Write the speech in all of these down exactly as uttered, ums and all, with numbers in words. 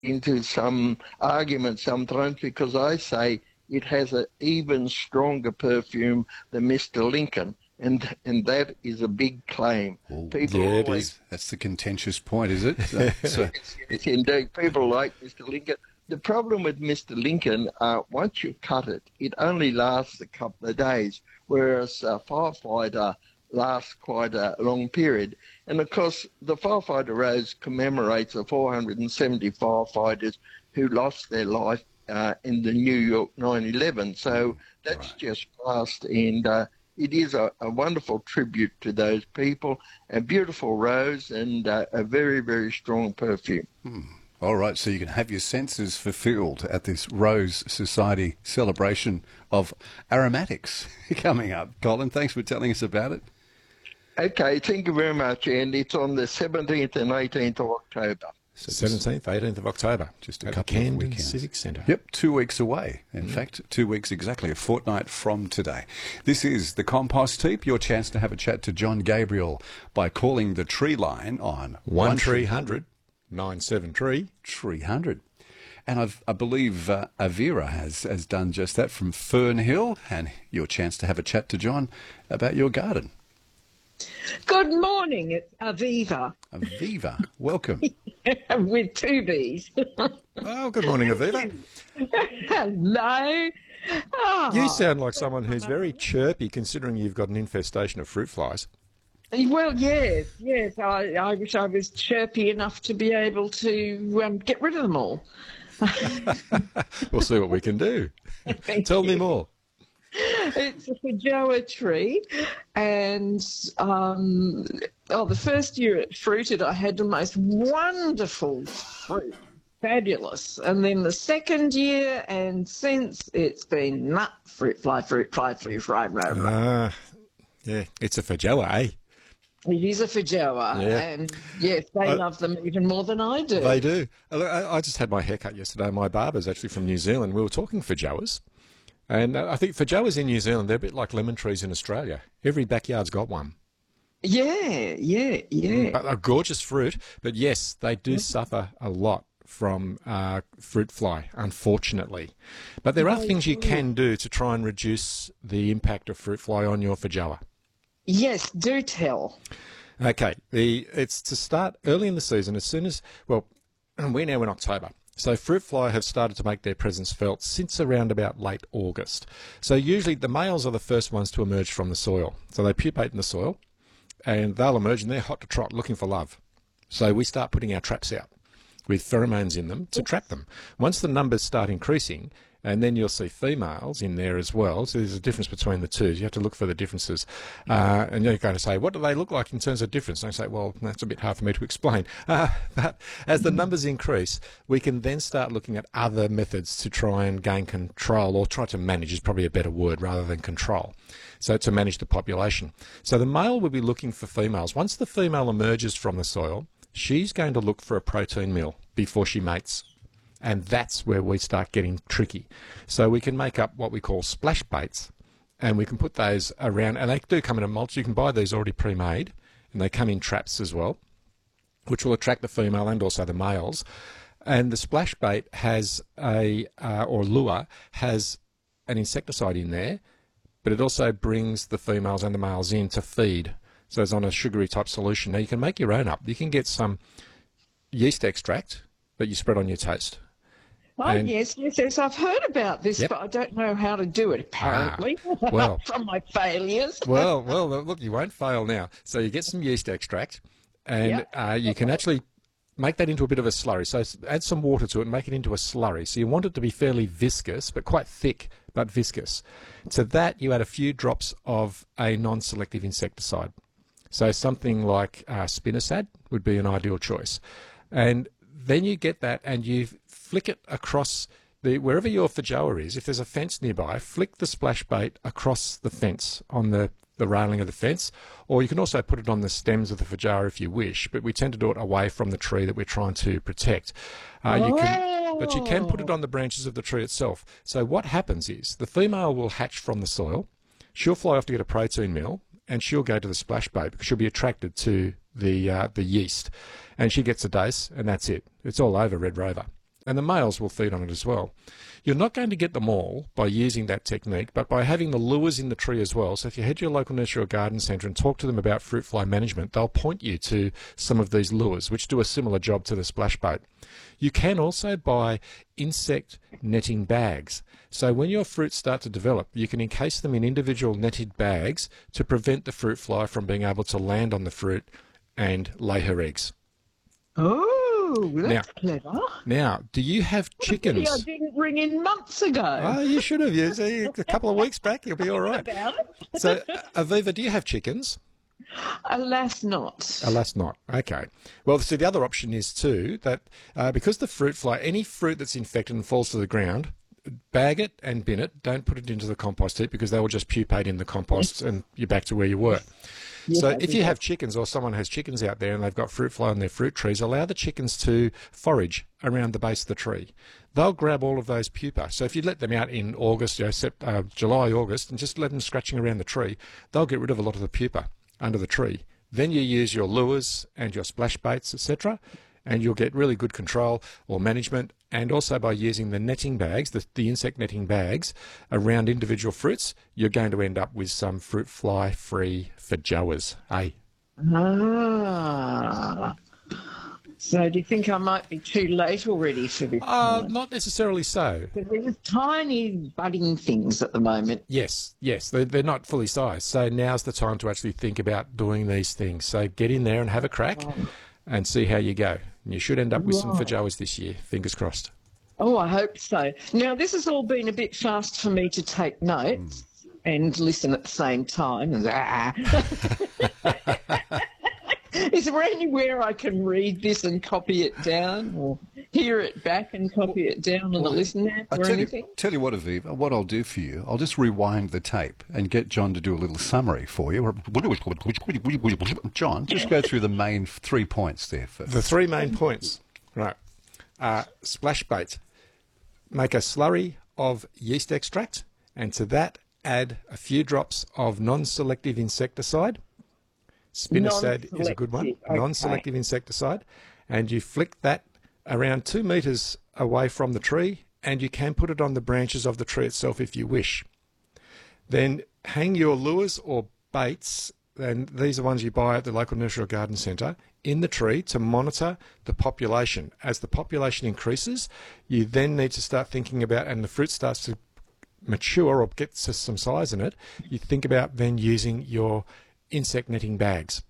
into some argument sometimes because I say it has an even stronger perfume than Mister Lincoln. And and that is a big claim. Well, People yeah, it always, is. That's the contentious point, is it? So, so, yes, yes, indeed, people like Mister Lincoln. The problem with Mister Lincoln, uh, once you cut it, it only lasts a couple of days, whereas a firefighter lasts quite a long period. And of course, the Firefighter Rose commemorates the four hundred seventy firefighters who lost their life uh, in the New York nine eleven. So that's right. just passed, and uh, it is a, a wonderful tribute to those people, a beautiful rose, and uh, a very, very strong perfume. Hmm. All right, so you can have your senses fulfilled at this Rose Society celebration of aromatics coming up. Colin, thanks for telling us about it. Okay, thank you very much, and it's on the seventeenth and eighteenth of October. So seventeenth, eighteenth of October. Just a at couple the of Camden weekends. Civic Centre. Yep, two weeks away. In mm. fact, two weeks exactly, a fortnight from today. This is the Compost Heap, your chance to have a chat to John Gabriel by calling the tree line on one three hundred nine seven three three hundred. And I've, I believe uh, Avira has, has done just that from Fernhill, and your chance to have a chat to John about your garden. Good morning, it's Aviva. Aviva, welcome. With two B's. Oh, good morning, Aviva. Hello. Oh. You sound like someone who's very chirpy considering you've got an infestation of fruit flies. Well, yes, yes. I, I wish I was chirpy enough to be able to um, get rid of them all. We'll see what we can do. Thank Tell you. me more. It's a feijoa tree, and um, oh, the first year it fruited, I had the most wonderful fruit, fabulous. And then the second year, and since it's been nut, fruit fly, fruit fly, fruit fly, rah, rah. Ah, yeah, it's a feijoa, eh? It is a feijoa, Yeah. and yes, they I- love them even more than I do. They do. I I just had my haircut yesterday. My barber's actually from New Zealand. We were talking feijoas. And uh, I think feijoas in New Zealand, they're a bit like lemon trees in Australia. Every backyard's got one. Yeah, yeah, yeah. But a gorgeous fruit. But yes, they do suffer a lot from uh, fruit fly, unfortunately. But there are Oh, things you yeah. can do to try and reduce the impact of fruit fly on your feijoa. Yes, do tell. Okay, the it's to start early in the season, as soon as, well, we're now in October. So fruit fly have started to make their presence felt since around about late August. So usually the males are the first ones to emerge from the soil. So they pupate in the soil and they'll emerge and they're hot to trot looking for love. So we start putting our traps out with pheromones in them to trap them. Once the numbers start increasing, and then you'll see females in there as well. So there's a difference between the two. You have to look for the differences. Uh, and you're going to say, what do they look like in terms of difference? And I say, well, that's a bit hard for me to explain. Uh, but as the numbers increase, we can then start looking at other methods to try and gain control, or try to manage is probably a better word rather than control. So to manage the population. So the male will be looking for females. Once the female emerges from the soil, she's going to look for a protein meal before she mates. And that's where we start getting tricky. So we can make up what we call splash baits, and we can put those around, and they do come in a mulch. You can buy these already pre-made, and they come in traps as well, which will attract the female and also the males. And the splash bait has a, uh, or lure, has an insecticide in there, but it also brings the females and the males in to feed. So it's on a sugary type solution. Now you can make your own up. You can get some yeast extract that you spread on your toast. Oh, And- yes, yes, yes. I've heard about this, Yep. but I don't know how to do it, apparently, Ah, well. from my failures. Well, well, look, you won't fail now. So you get some yeast extract, and Yep. uh, you can actually make that into a bit of a slurry. So s- add some water to it and make it into a slurry. So you want it to be fairly viscous, but quite thick, but viscous. To that, you add a few drops of a non-selective insecticide. So something like uh, spinosad would be an ideal choice. And then you get that and you flick it across the, wherever your feijoa is. If there's a fence nearby, flick the splash bait across the fence on the, the railing of the fence, or you can also put it on the stems of the feijoa if you wish, but we tend to do it away from the tree that we're trying to protect. Uh, you can, but you can put it on the branches of the tree itself. So what happens is the female will hatch from the soil, she'll fly off to get a protein meal, and she'll go to the splash bait because she'll be attracted to the uh, the yeast, and she gets a dose, and that's it. It's all over, Red Rover. and the males will feed on it as well. You're not going to get them all by using that technique, but by having the lures in the tree as well. So if you head to your local nursery or garden centre and talk to them about fruit fly management, they'll point you to some of these lures, which do a similar job to the splash bait. You can also buy insect netting bags. So when your fruits start to develop, you can encase them in individual netted bags to prevent the fruit fly from being able to land on the fruit and lay her eggs. Oh, that's Now- clever. Now, do you have chickens? I didn't ring in months ago. Oh, you should have. You see, a couple of weeks back, you'll be all right. About it. So, Aviva, do you have chickens? Alas, not. Alas, not. Okay. Well, so the other option is too that uh, because the fruit fly, any fruit that's infected and falls to the ground, bag it and bin it. Don't put it into the compost heap because they will just pupate in the compost and you're back to where you were. So Yes, if you yes. have chickens or someone has chickens out there and they've got fruit fly on their fruit trees, allow the chickens to forage around the base of the tree. They'll grab all of those pupa. So if you let them out in August, you know, Sept- uh, July, August, and just let them scratching around the tree, they'll get rid of a lot of the pupa under the tree. Then you use your lures and your splash baits, et cetera, and you'll get really good control or management. And also by using the netting bags, the, the insect netting bags around individual fruits, you're going to end up with some fruit fly free feijoas, eh? Ah. So do you think I might be too late already for this? Uh, one? not necessarily so. Because there's tiny budding things at the moment. Yes, yes, they're, they're not fully sized. So now's the time to actually think about doing these things. So get in there and have a crack and see how you go. And you should end up with some Right. feijoas this year, fingers crossed. Oh, I hope so. Now, this has all been a bit fast for me to take notes and listen at the same time. Ah. Is there anywhere I can read this and copy it down or hear it back and copy it down on the listen app I or tell anything? you, tell you what, Aviva, what I'll do for you, I'll just rewind the tape and get John to do a little summary for you. John, just go through the main three points there first. The three main points, right, are splash bait. Make a slurry of yeast extract, and to that add a few drops of non-selective insecticide. Spinosad is a good one. Non-selective, okay. Non-selective insecticide. And you flick that around two metres away from the tree, and you can put it on the branches of the tree itself if you wish. Then hang your lures or baits, and these are ones you buy at the local nursery or garden centre, in the tree to monitor the population. As the population increases, you then need to start thinking about, and the fruit starts to mature or get to some size in it, you think about then using your insect netting bags.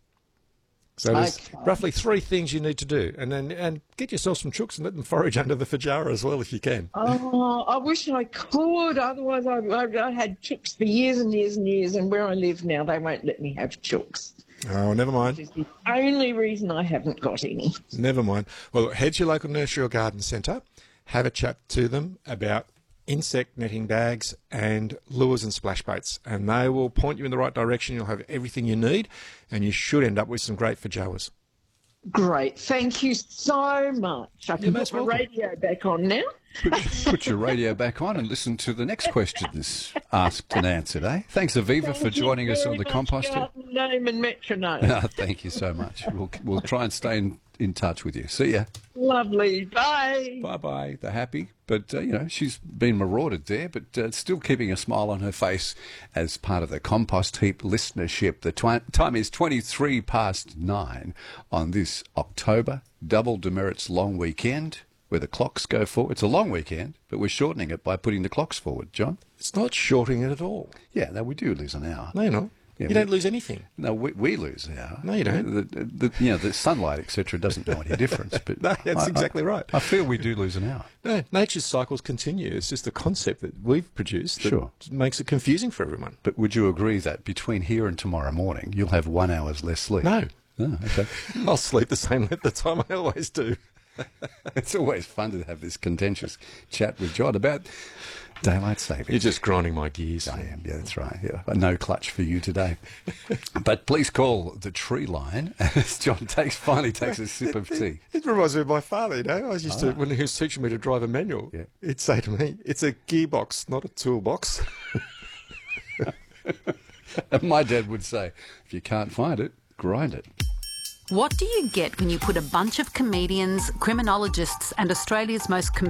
So there's Okay. roughly three things you need to do, and then and get yourself some chooks and let them forage under the feijoa as well if you can. Oh, I wish I could. Otherwise, I, I, I had chooks for years and years and years, and where I live now, they won't let me have chooks. Oh, never mind. It's the only reason I haven't got any. Never mind. Well, head to your local nursery or garden centre, have a chat to them about insect netting bags and lures and splash baits, and they will point you in the right direction. You'll have everything you need, and you should end up with some great feijoas. Great. Thank you so much. I can You're put most my welcome. radio back on now. Put, put your radio back on and listen to the next questions asked and answered, eh? Thanks, Aviva, for Thank you joining us very on the much, compost. Garden Gnome and Metronome. Ah, thank you so much. We'll, we'll try and stay in, in touch with you. See ya. Lovely. Bye. Bye-bye. They're happy. But, uh, you know, she's been marauded there, but uh, still keeping a smile on her face as part of the Compost Heap listenership. The twi- time is twenty-three past nine on this October double demerits long weekend where the clocks go forward. It's a long weekend, but we're shortening it by putting the clocks forward, John. It's not shorting it at all. Yeah, no, we do lose an hour. No, you're not. Yeah, you we- don't lose anything. No, we, we lose an hour. No, you don't. The, the, the, you know, the sunlight, et cetera, doesn't know any difference. But No, that's I- exactly I- right. I feel we do lose an hour. No, nature's cycles continue. It's just a concept that we've produced that Sure. makes it confusing for everyone. But would you agree that between here and tomorrow morning, you'll have one hour's less sleep? No. Oh, okay. I'll sleep the same length of time I always do. It's always fun to have this contentious chat with John about daylight saving. You're just grinding my gears. I am, yeah, that's right. Yeah, a no clutch for you today. But please call the tree line as John takes finally takes a sip of tea. It reminds me of my father, you know. I was used to, when he was teaching me to drive a manual, Yeah. he'd say to me, it's a gearbox, not a toolbox. And my dad would say, if you can't find it, grind it. What do you get when you put a bunch of comedians, criminologists and Australia's most